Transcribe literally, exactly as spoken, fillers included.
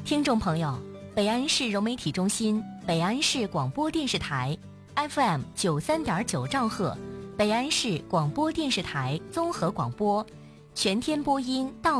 听众朋友，北安市融媒体中心、北安市广播电视台 F M 九三点九兆赫，北安市广播电视台综合广播，全天播音到